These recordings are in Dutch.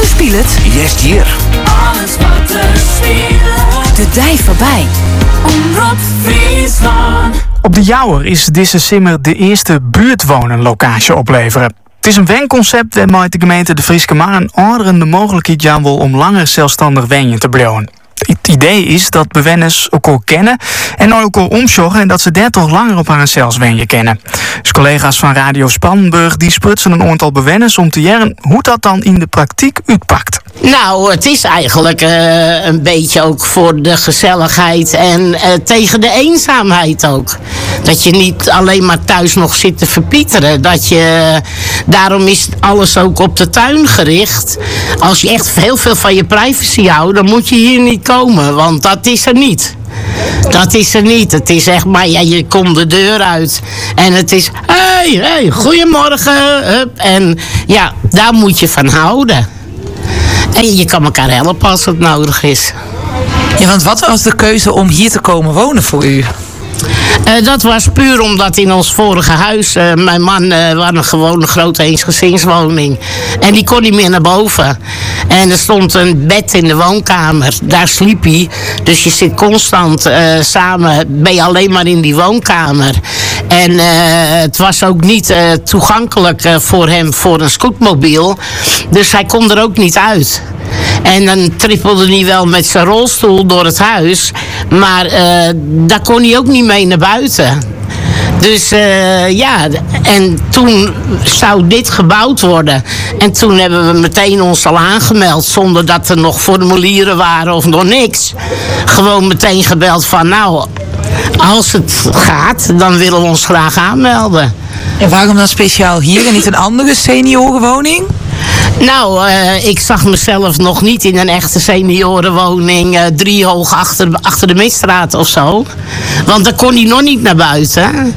er speelt? Yes, hier. Alles wat er speelt. De dij voorbij. Omroep Friesland. Op de Jouwer is deze simmer de eerste buurtwonenlocatie opleveren. Het is een wenconcept waarmee de gemeente De Frieske Maar een ouderen de mogelijkheidjan wil om langer zelfstandig wenjen te blijven. Het idee is dat bewoners elkaar kennen en elkaar omzorgen en dat ze daar toch langer op haar zelfs wenje kennen. Dus collega's van Radio Spannenburg die sprutsen een aantal bewoners om te jaren hoe dat dan in de praktijk uitpakt. Nou, het is eigenlijk een beetje ook voor de gezelligheid en tegen de eenzaamheid ook. Dat je niet alleen maar thuis nog zit te verpieteren. Daarom is alles ook op de tuin gericht. Als je echt heel veel van je privacy houdt, dan moet je hier niet komen, want dat is er niet. Dat is er niet. Het is echt maar, ja, je komt de deur uit en het is, hey, goedemorgen. En ja, daar moet je van houden. En je kan elkaar helpen als het nodig is. Ja, want wat was de keuze om hier te komen wonen voor u? Dat was puur omdat in ons vorige huis, mijn man was een gewone grote eensgezinswoning. En die kon niet meer naar boven. En er stond een bed in de woonkamer, daar sliep hij. Dus je zit constant samen, ben je alleen maar in die woonkamer. En het was ook niet toegankelijk voor hem voor een scootmobiel. Dus hij kon er ook niet uit. En dan trippelde hij wel met zijn rolstoel door het huis. Maar daar kon hij ook niet mee naar buiten. Dus ja, en toen zou dit gebouwd worden. En toen hebben we meteen ons al aangemeld. Zonder dat er nog formulieren waren of nog niks. Gewoon meteen gebeld van nou, als het gaat, dan willen we ons graag aanmelden. En waarom dan speciaal hier en niet een andere seniorenwoning? Nou, ik zag mezelf nog niet in een echte seniorenwoning 3 hoog achter de Midstraat of zo. Want dan kon hij nog niet naar buiten.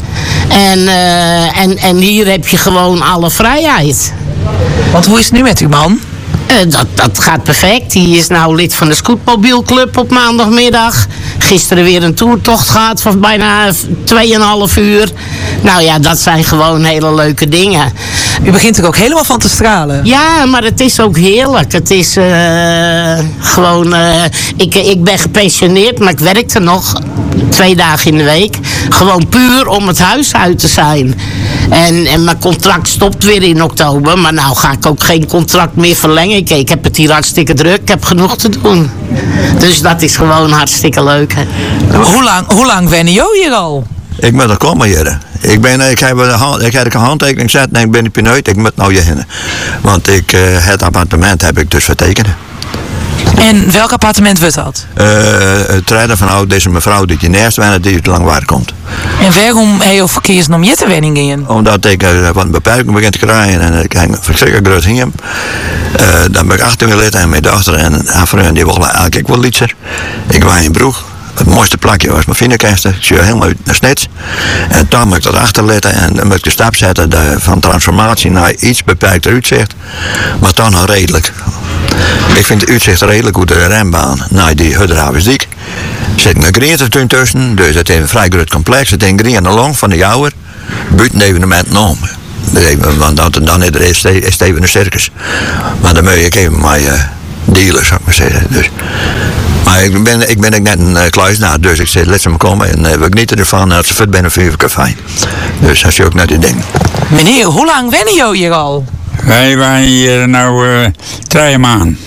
En hier heb je gewoon alle vrijheid. Want hoe is het nu met uw man? Dat gaat perfect. Die is nou lid van de Scootmobielclub op maandagmiddag. Gisteren weer een toertocht gehad van bijna 2,5 uur. Nou ja, dat zijn gewoon hele leuke dingen. U begint er ook helemaal van te stralen. Ja, maar het is ook heerlijk. Het is gewoon... Ik ben gepensioneerd, maar ik werkte nog 2 dagen in de week. Gewoon puur om het huis uit te zijn. En mijn contract stopt weer in oktober. Maar nou ga ik ook geen contract meer verlengen. Ik heb het hier hartstikke druk. Ik heb genoeg te doen. Dus dat is gewoon hartstikke leuk. Hè. Hoe lang wennen jullie hier al? Ik moet er komen hier. Ik heb een handtekening gezet en ik ben niet pineut. Ik moet nou hierheen. Want het appartement heb ik dus vertekend. En welk appartement wordt dat? Het rijden van deze mevrouw die je neerst wennen, die uit Langwaard komt. En waarom heb je verkeers om je te wenningen in? Omdat ik wat een beperking begin te krijgen en ik heb een verschrikkelijk groot hier. Dan ben ik 18 jaar en mijn dochter en haar vriend die willen eigenlijk wel lietser. Ik was in Broek. Het mooiste plakje was mijn vingerkester. Ik zie helemaal uit naar Snits. En dan moet ik dat achterletten en dan moet ik de stap zetten van transformatie naar iets beperkter uitzicht. Maar dan nog redelijk. Ik vind het uitzicht redelijk uit de rembaan naar die Hudderhavensdiek. Er zit een greentetuin tussen, dus het is een vrij groot complex. Het is een green long van de Jouwer, buiten evenementen om. Want dan is het even een circus. Maar dan moet je even maar dealen, zou ik maar zeggen. Dus. Maar ik ben net een kluisenaar, dus ik zei, laat ze maar komen en we genieten ervan. En als ze fit zijn, vind ik het fijn. Dus dat is ook net die ding. Meneer, hoe lang wennen jullie hier al? Wij waren hier nou 3 maanden.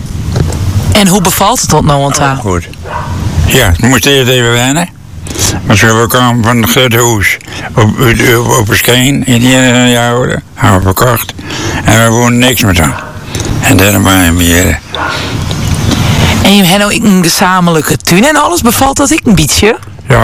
En hoe bevalt het tot nou aan tafel? Goed. Ja, ik moest eerst even wennen. Maar we kwamen van het grote huis op een skeen in die jaren. Hebben we verkocht. En we woonden niks meer aan. En dan waren we hier. En je hebt nou een gezamenlijke tuin en alles, bevalt dat ik een beetje?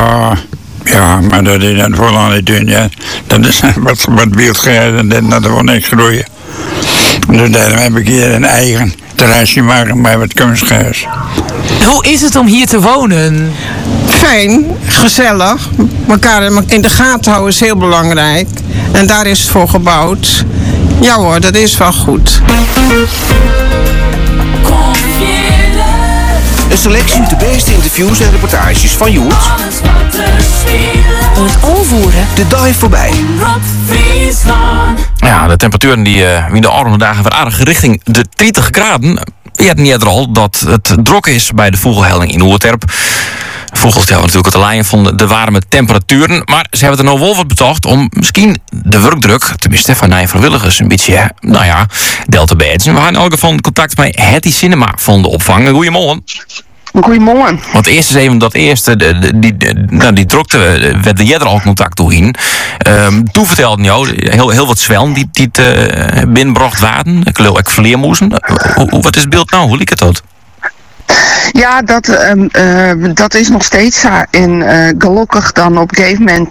Ja, maar dat is dan vooral niet tuin, ja. Dat is wat beeldgeheid en dat er wel niks groeien. Dus daarom heb ik hier een eigen terrasje maken bij het kunsthuis. Hoe is het om hier te wonen? Fijn, gezellig. Elkaar in de gaten houden is heel belangrijk. En daar is het voor gebouwd. Ja hoor, dat is wel goed. Een selectie uit de beste interviews en reportages van Joert. Alles wat er speelt. Het aanvoeren. De dive voorbij. Omroep Friesland. Ja, de temperaturen die in de arme dagen weer aardig richting de 30 graden. Je hebt niet eerder al dat het druk is bij de vogelhelling in Oerterp. Vogels hebben natuurlijk het lijn van de warme temperaturen. Maar ze hebben er nou wel wat betocht om misschien de werkdruk, tenminste van de vrijwilligers, een beetje, deel te bijten. We gaan in elk geval contact met Hetty Cinema van de opvang. Goedemorgen. Goedemorgen. Want eerst is even dat eerste, die drukte, werd er al contact doorheen. Toen vertelde jou heel wat zwellen die het binnenbracht waren. Ik geloof ook vleermoezen. Wat is het beeld nou? Hoe liep het dat? Ja, dat is nog steeds zo. En gelukkig dan op een gegeven moment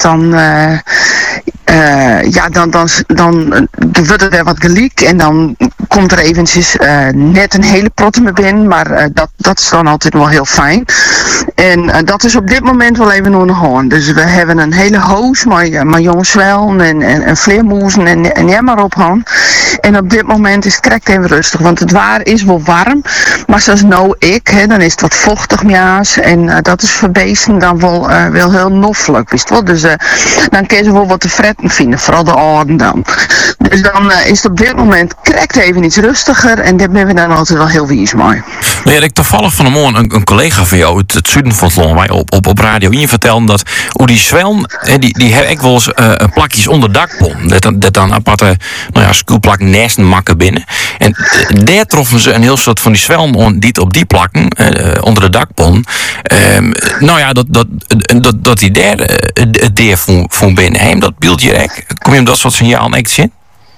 dan wordt er weer wat geliek en dan komt er eventjes net een hele protte mee binnen, maar dat is dan altijd wel heel fijn. En dat is op dit moment wel even nog gewoon. Dus we hebben een hele hoos met jonge zwellen en vleermoezen en ja maar op hand. En op dit moment is het correct even rustig, want het waar is wel warm, maar zoals nou dan is het wat vochtig mjaas en dat is voor beesten dan wel heel noffelijk, wist wel. Dus dan kun je wel wat te fretten vinden, vooral de oren dan. Dus dan is het op dit moment correct even iets rustiger en daar ben we dan altijd wel heel wies mee. Nou ja, ik toevallig van de morgen een collega van jou uit het zuiden van het land wij op radio in je vertellen dat hoe die zwellen, die heb ik wel eens plakjes onder dakpom. Dat dan aparte schuurplak nesten makken binnen. En daar troffen ze een heel soort van die zwellen die op die plakken onder de dakpom. Dat die daar het deer van binnen hem, dat beeldje ek. Kom je hem dat soort signalen echt zien?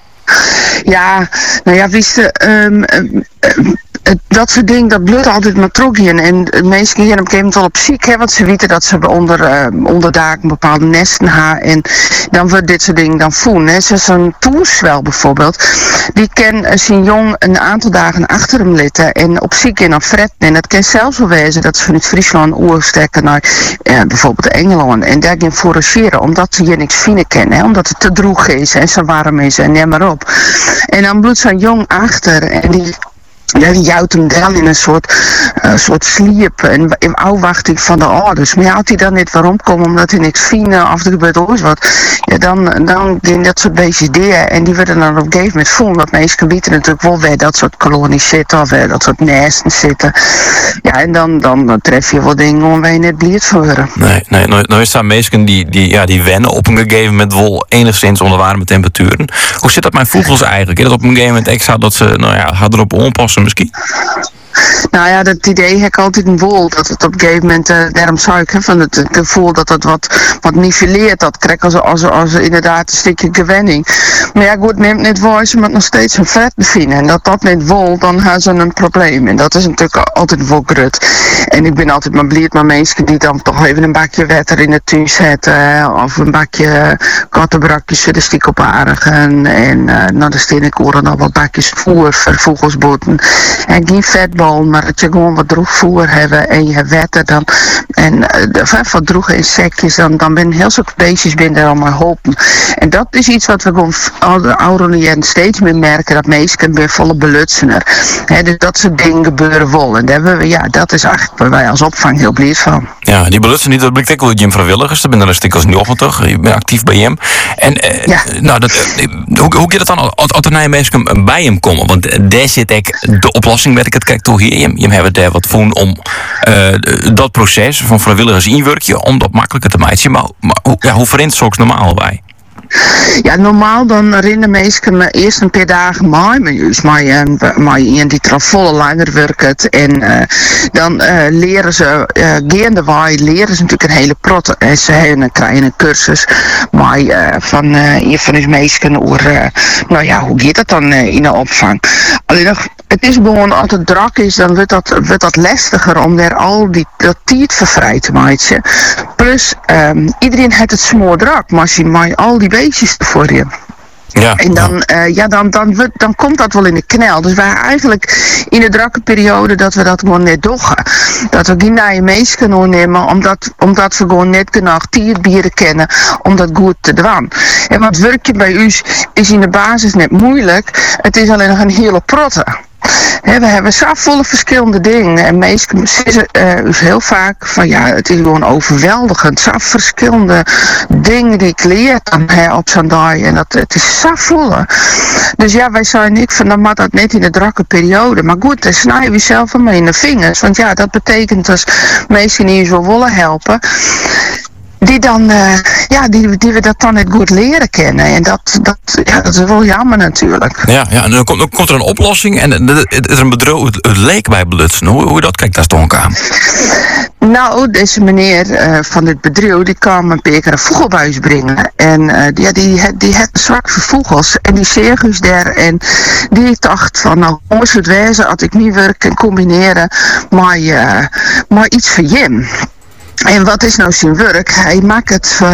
Ja, wist je, dat soort dingen, dat bloedt altijd maar terug in. En de mensen gaan op een gegeven moment wel op ziek, hè, want ze weten dat ze onder daken bepaalde nesten hebben. En dan wordt dit soort dingen dan voelen. Zoals een toerswel bijvoorbeeld, die kan zijn jong een aantal dagen achter hem litten en op ziek en op fretten. En dat kan zelfs wel wezen dat ze vanuit Friesland oerstekken naar bijvoorbeeld Engeland. En daar gaan forageren, omdat ze hier niks vinden kennen, hè, omdat het te droeg is en zo warm is en neem maar op. En dan bloedt zo'n jong achter en die jouwt hem dan in een soort sliep en afwachting van de ouders. Maar had hij dan niet waarom komen omdat hij niks vinden of er gebeurt ooit wat, ja, dan ging dat soort beestjes deel en die werden dan op een gegeven moment voelen dat meeste gebieden natuurlijk wel weer dat soort kolonies zitten of weer dat soort nesten zitten. Ja, en dan tref je wel dingen waar je net blierd voor worden. Nee, nou is daar mensen die wennen op een gegeven moment wel enigszins onder warme temperaturen. Hoe zit dat met vogels eigenlijk? Is dat op een gegeven moment extra dat ze gaan erop onpassen misschien? Nou ja, dat idee heb ik altijd een wol. Dat het op een gegeven moment, daarom zou ik van het gevoel dat het wat niveleert. Dat krijg als inderdaad een stukje gewenning. Maar ja, goed, neemt niet waar, ze moet nog steeds een vet bevinden. En dat niet wol, dan hebben ze een probleem. En dat is natuurlijk altijd wel grut. En ik ben altijd maar blij met mensen die dan toch even een bakje water in de tuin zetten. Of een bakje kattenbrakjes voor de stiekoparigen. En dan steen ik horen nog wat bakjes voer voor vogelsboten. En geen vetbal, maar dat je gewoon wat droeg voer hebben en je hebt wetten dan. En wat droege insectjes, dan ben heel veel beestjes binnen allemaal hopen. En dat is iets wat we gewoon de oudere jaren steeds meer merken, dat mensen weer volle belutsener. Dus dat soort dingen gebeuren wel. En dat is eigenlijk waar wij als opvang heel blij van. Ja, die belutsen niet, dat blijkt ook wel Jim vrijwilligers. Er ben er een stuk als 90. Je bent actief bij hem. En hoe gaat het dan als er naar mensen bij hem komen? Want daar zit ik de oplossing met ik het kijk toe hier. Je hebt daar wat voor om dat proces van vrijwilligers inwerken om dat makkelijker te maken. Maar hoe verrent het ook normaal bij? Ja, normaal dan rennen mensen eerst een paar dagen maar die er al volle langer werkt. En dan leren ze, leren ze natuurlijk een hele prot. Ze krijgen een cursus van een van de mensen over, hoe gaat dat dan in de opvang? Alleen nog, het is gewoon, als het druk is, dan wordt dat lastiger om daar al dat tijd voor vrij te maken. Plus, iedereen heeft het smoor druk, maar als je al die beestjes voor je. Ja, en dan komt dat wel in de knel. Dus wij eigenlijk in de drukke periode dat we dat gewoon net doen. Dat we geen nieuwe mensen kunnen nemen, omdat we gewoon net genoeg tierbieren kennen om dat goed te doen. En wat werk je bij u is in de basis net moeilijk. Het is alleen nog een hele protte. we hebben zoveel verschillende dingen. En meestal is heel vaak van ja, het is gewoon overweldigend. Zo verschillende dingen die ik leer dan op zo'n dag. En het is zo vol. Dus ja, wij zijn niet van dan mag dat net in de drukke periode. Maar goed, dan snijden we zelf maar in de vingers. Want ja, dat betekent dat mensen die je zo willen helpen. Die dan, die we dat dan net goed leren kennen. En dat is wel jammer natuurlijk. Ja, en dan komt er een oplossing en het is een bedrijf, het leek bij Blutsen. Hoe dat kijkt daar toch aan? Nou, deze meneer van dit bedrijf, die kwam een paar keer een vogelbuis brengen. En die had zwak voor vogels. En die sergus daar. En die dacht van, nou, moest het wezen als ik niet werk kan combineren maar iets voor Jim. En wat is nou zijn werk? Hij maakt het voor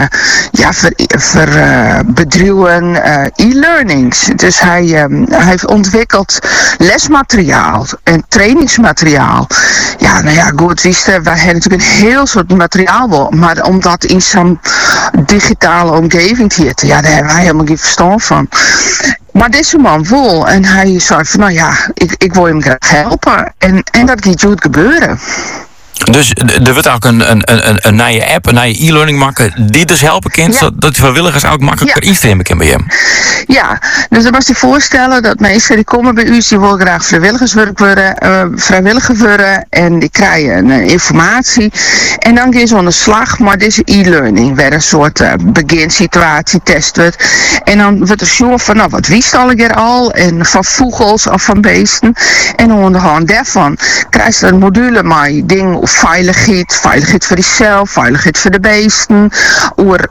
bedrijven e-learnings. Dus hij ontwikkelt lesmateriaal en trainingsmateriaal. Ja, nou ja, goed, wist wij hebben natuurlijk een heel soort materiaal, maar om dat in zo'n digitale omgeving te zetten, ja, daar hebben wij helemaal geen verstand van. Maar deze man vol en hij zei van, nou ja, ik wil hem graag helpen. En dat gaat goed gebeuren. Dus er wordt ook een nieuwe app, een nieuwe e-learning maken die dus helpen kan, zodat de vrijwilligers ook makkelijker instemmen kunnen bij hem. Ja, dus dan was je voorstellen dat mensen die komen bij u, die willen graag vrijwilliger worden en die krijgen informatie. En dan gaan ze aan de slag, maar deze e-learning werd een soort beginsituatie test wordt. En dan wordt er zo van, nou wat wist al en van vogels of van beesten. En aan de hand daarvan krijg je een module met dingen of veiligheid voor jezelf, veiligheid voor de beesten, over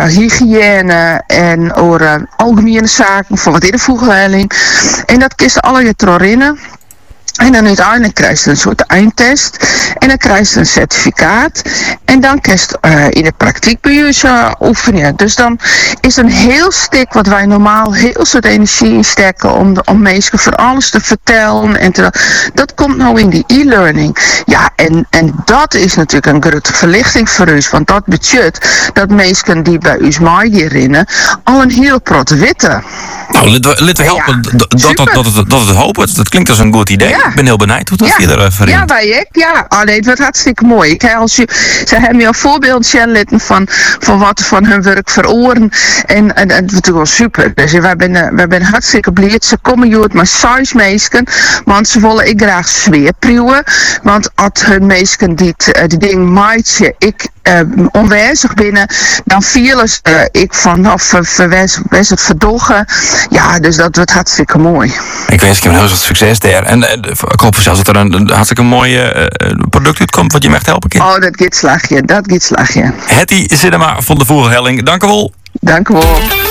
hygiëne en over algemene zaken voor wat in de vogelheiling. En dat kist alle je erin. En dan uiteindelijk krijg je een soort eindtest. En dan krijg je een certificaat. En dan krijg je in de praktijk bij je oefenen. Dus dan is een heel stuk wat wij normaal heel soort energie insteken om mensen voor alles te vertellen. Dat komt nou in die e-learning. Ja, en dat is natuurlijk een grote verlichting voor u. Want dat budget, dat mensen die bij u herinneren, al een heel prot weten. Nou, laten we helpen dat het hopen. Dat klinkt als een goed idee. Ja. Ik ben heel benieuwd hoe dat verder verdient. Ja, wij ook. Ja, het wordt hartstikke mooi. Ze hebben me een voorbeeld laten van wat van hun werk veroren. En dat is natuurlijk wel super. Dus wij ben hartstikke blij. Ze komen hier met 6 mensen. Want ze willen ik graag sfeerproeven. Want als hun mensen die ding maatje, ik onwijzig binnen, dan vielen ze ik vanaf wees het verdoggen. Ja, dus dat wordt hartstikke mooi. Ik wens je heel veel succes daar. En ik hoop zelfs dat er een hartstikke mooi product uitkomt wat je me echt helpen kan. Oh, dat gaat slagje. Hetty Cinema van de Vogelhelling. Dank u wel. Dank u wel.